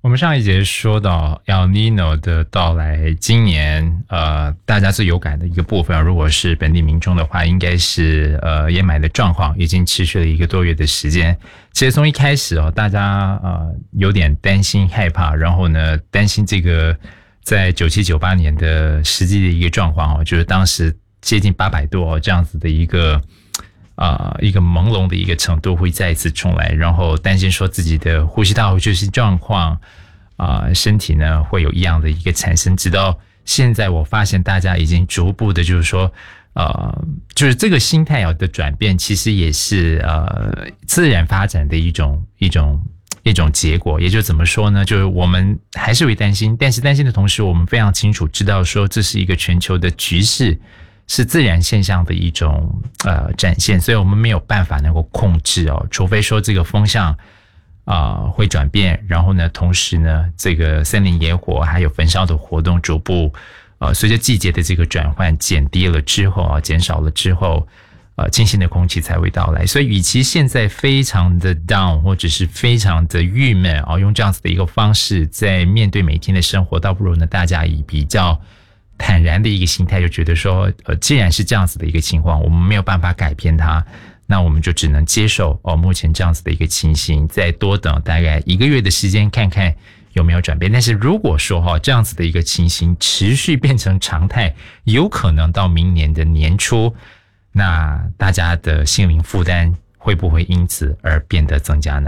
我们上一节说到 El Nino 的到来，今年大家最有感的一个部分，如果是本地民众的话，应该是掩埋的状况已经持续了1个多月的时间。其实从一开始大家有点担心害怕，然后呢担心这个在97、98年的实际的一个状况就是当时接近800度这样子的一个朦胧的一个程度会再一次重来，然后担心说自己的呼吸道就是状况身体呢会有异样的一个产生，直到现在我发现大家已经逐步的就是说就是这个心态的转变，其实也是自然发展的一种结果。也就怎么说呢，就是我们还是会担心，但是担心的同时我们非常清楚知道说这是一个全球的局势，是自然现象的一种展现，所以我们没有办法能够控制除非说这个风向会转变，然后呢同时呢这个森林野火还有焚烧的活动逐步随着季节的这个转换减低了之后减少了之后清新的空气才会到来。所以与其现在非常的 down 或者是非常的郁闷用这样子的一个方式在面对每天的生活，倒不如呢大家以比较坦然的一个心态，就觉得说既然是这样子的一个情况，我们没有办法改变它，那我们就只能接受目前这样子的一个情形，再多等大概1个月的时间看看有没有转变。但是如果说这样子的一个情形持续变成常态，有可能到明年的年初，那大家的心灵负担会不会因此而变得增加呢？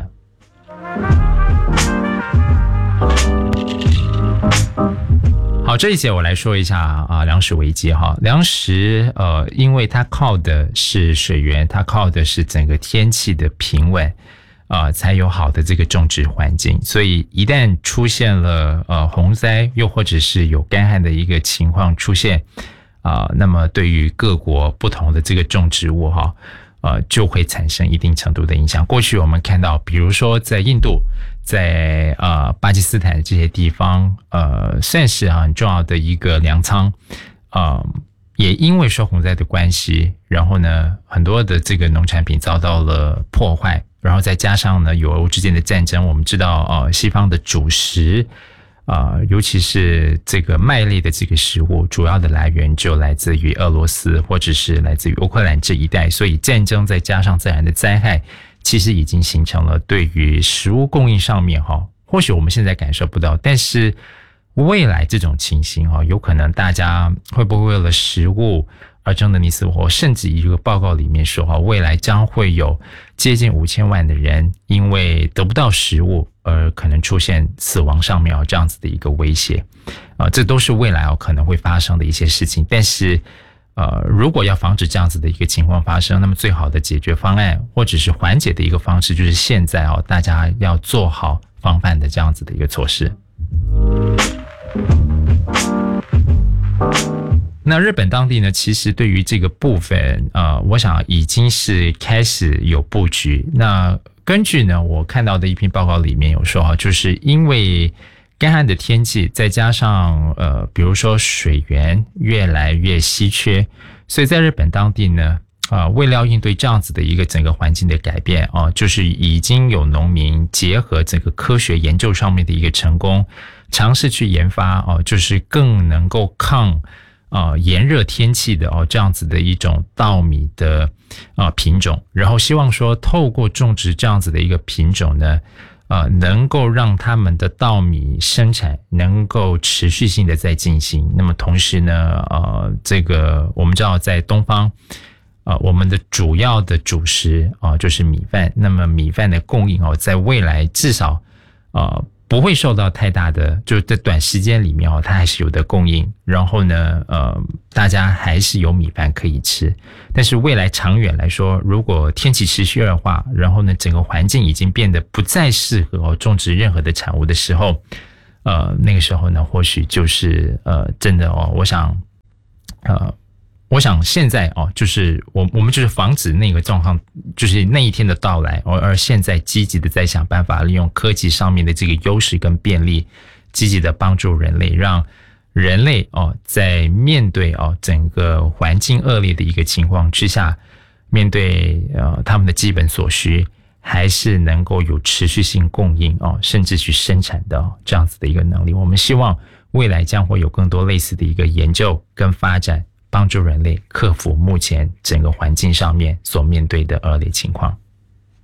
好，这一节我来说一下粮食危机粮食因为它靠的是水源，它靠的是整个天气的平稳才有好的这个种植环境，所以一旦出现了洪灾，又或者是有干旱的一个情况出现那么对于各国不同的这个种植物就会产生一定程度的影响。过去我们看到比如说在印度，在巴基斯坦这些地方算是很重要的一个粮仓也因为说洪灾的关系，然后呢很多的这个农产品遭到了破坏，然后再加上呢有俄乌之间的战争，我们知道西方的主食尤其是这个麦类的这个食物主要的来源就来自于俄罗斯或者是来自于乌克兰这一带，所以战争再加上自然的灾害，其实已经形成了对于食物供应上面或许我们现在感受不到，但是未来这种情形有可能大家会不会为了食物而争得你死我活，甚至一个报告里面说未来将会有接近5000万的人因为得不到食物而可能出现死亡上面这样子的一个威胁这都是未来可能会发生的一些事情。但是如果要防止这样子的一个情况发生，那么最好的解决方案或者是缓解的一个方式，就是现在大家要做好防范的这样子的一个措施。那日本当地呢，其实对于这个部分我想已经是开始有布局。那根据呢我看到的一篇报告里面有说就是因为干旱的天气，再加上比如说水源越来越稀缺，所以在日本当地呢为了要应对这样子的一个整个环境的改变就是已经有农民结合整个科学研究上面的一个成功，尝试去研发就是更能够抗炎热天气的这样子的一种稻米的品种，然后希望说透过种植这样子的一个品种呢能够让他们的稻米生产能够持续性的在进行。那么同时呢这个我们知道在东方我们的主要的主食就是米饭，那么米饭的供应在未来至少不会受到太大的，就是在短时间里面它还是有的供应，然后呢大家还是有米饭可以吃。但是未来长远来说，如果天气持续恶化，然后呢整个环境已经变得不再适合种植任何的产物的时候那个时候呢或许就是真的我想现在就是我们就是防止那个状况，就是那一天的到来而现在积极的在想办法利用科技上面的这个优势跟便利，积极的帮助人类，让人类在面对整个环境恶劣的一个情况之下，面对他们的基本所需， 还是能够有持续性供应甚至去生产的这样子的一个能力。我们希望未来将会有更多类似的一个研究跟发展，帮助人类克服目前整个环境上面所面对的恶劣情况。